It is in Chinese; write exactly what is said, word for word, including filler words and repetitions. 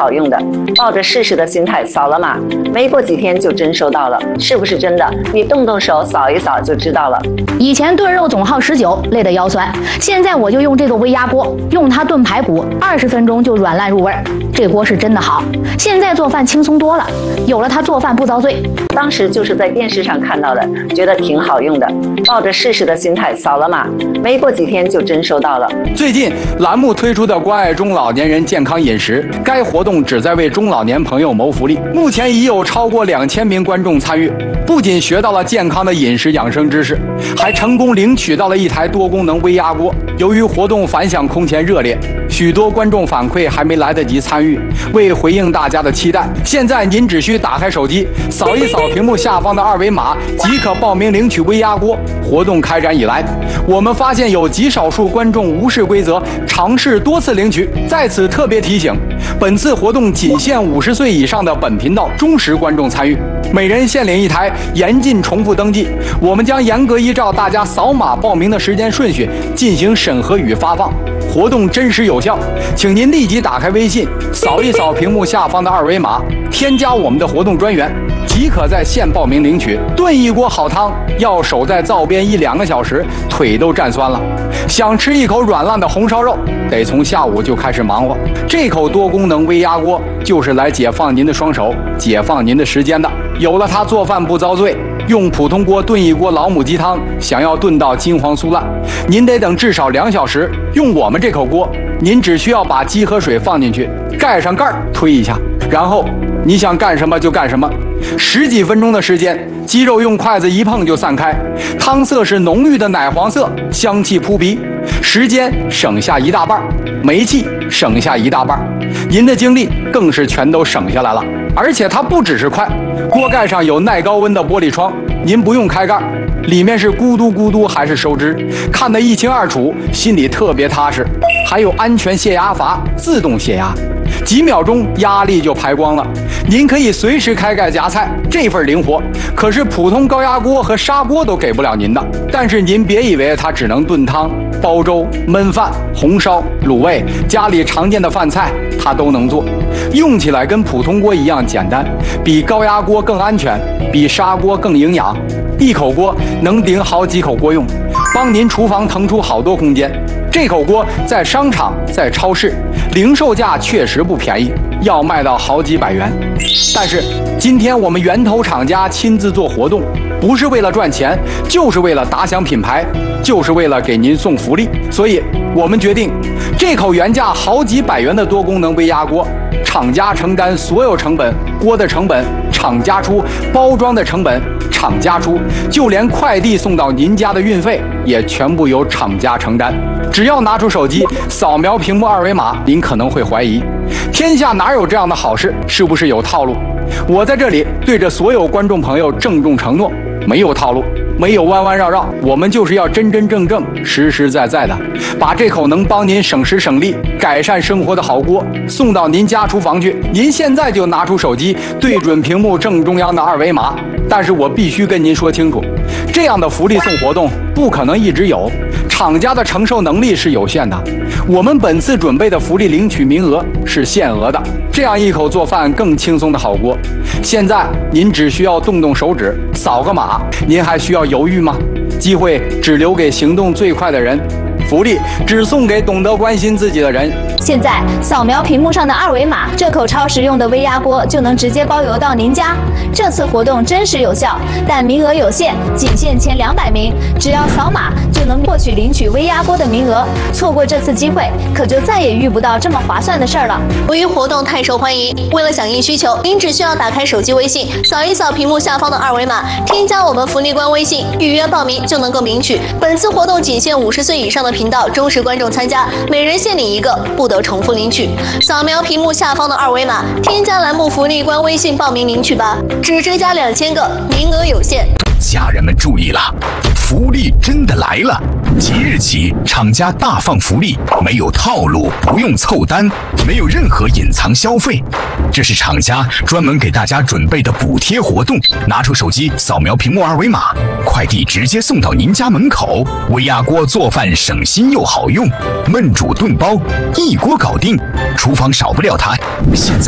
好用的，抱着试试的心态扫了码，没过几天就真收到了，是不是真的？你动动手扫一扫就知道了。 以前炖肉总耗十九，累得腰酸，现在我就用这个微压锅，用它炖排骨，二十分钟就软烂入味儿。这锅是真的好，现在做饭轻松多了，有了它做饭不遭罪。 当时就是在电视上看到的，觉得挺好用的，抱着试试的心态扫了码，没过几天就真收到了。 最近栏目推出的关爱中老年人健康饮食，该活动旨在为中老年朋友谋福利，目前已有超过两千名观众参与，不仅学到了健康的饮食养生知识，还成功领取到了一台多功能微压锅。由于活动反响空前热烈，许多观众反馈还没来得及参与。为回应大家的期待，现在您只需打开手机，扫一扫屏幕下方的二维码，即可报名领取微压锅。活动开展以来，我们发现有极少数观众无视规则，尝试多次领取。在此特别提醒，本次活动仅限五十岁以上的本频道忠实观众参与，每人限领一台，严禁重复登记。我们将严格依照大家扫码报名的时间顺序进行审核与发放。活动真实有效，请您立即打开微信，扫一扫屏幕下方的二维码，添加我们的活动专员，即可在线报名领取。炖一锅好汤，要守在灶边一两个小时，腿都站酸了。想吃一口软烂的红烧肉，得从下午就开始忙活。这口多功能微压锅就是来解放您的双手，解放您的时间的。有了它，做饭不遭罪。用普通锅炖一锅老母鸡汤，想要炖到金黄酥烂，您得等至少两小时。用我们这口锅，您只需要把鸡和水放进去，盖上盖儿，推一下，然后你想干什么就干什么。十几分钟的时间，鸡肉用筷子一碰就散开，汤色是浓郁的奶黄色，香气扑鼻。时间省下一大半，煤气省下一大半，您的精力更是全都省下来了。而且它不只是快，锅盖上有耐高温的玻璃窗，您不用开盖，里面是咕嘟咕嘟还是收汁，看得一清二楚，心里特别踏实。还有安全泄压阀，自动泄压，几秒钟压力就排光了。您可以随时开盖夹菜，这份灵活可是普通高压锅和砂锅都给不了您的。但是您别以为它只能炖汤、煲粥、焖饭、红烧、卤味，家里常见的饭菜它都能做，用起来跟普通锅一样简单，比高压锅更安全，比砂锅更营养。一口锅能顶好几口锅用，帮您厨房腾出好多空间。这口锅在商场、在超市，零售价确实不便宜，要卖到好几百元。但是今天我们源头厂家亲自做活动，不是为了赚钱，就是为了打响品牌，就是为了给您送福利。所以我们决定，这口原价好几百元的多功能微压锅，厂家承担所有成本，锅的成本厂家出，包装的成本厂家出，就连快递送到您家的运费也全部由厂家承担。只要拿出手机扫描屏幕二维码，您可能会怀疑，天下哪有这样的好事？是不是有套路？我在这里对着所有观众朋友郑重承诺，没有套路，没有弯弯绕绕，我们就是要真真正正、实实在在的把这口能帮您省时省力、改善生活的好锅送到您家厨房去。您现在就拿出手机，对准屏幕正中央的二维码。但是我必须跟您说清楚，这样的福利送活动不可能一直有，厂家的承受能力是有限的。我们本次准备的福利领取名额是限额的，这样一口做饭更轻松的好锅，现在您只需要动动手指，扫个码，您还需要犹豫吗？机会只留给行动最快的人，福利只送给懂得关心自己的人。 现在扫描屏幕上的二维码，这口超实用的微压锅就能直接包邮到您家。这次活动真实有效，但名额有限，仅限前两百名，只要扫码就能获取领取微压锅的名额。错过这次机会，可就再也遇不到这么划算的事儿了。 由于活动太受欢迎，为了响应需求，您只需要打开手机微信，扫一扫屏幕下方的二维码，添加我们福利官微信，预约报名就能够领取。本次活动仅限五十岁以上的频道忠实观众参加，每人限领一个，不得重复领取。扫描屏幕下方的二维码，添加栏目福利官微信报名领取吧，只追加两千个，名额有限。 家人们注意了，福利真的来了！即日起，厂家大放福利，没有套路，不用凑单，没有任何隐藏消费，这是厂家专门给大家准备的补贴活动。拿出手机扫描屏幕二维码，快递直接送到您家门口。微压锅做饭省心又好用，焖煮炖煲一锅搞定，厨房少不了它。现在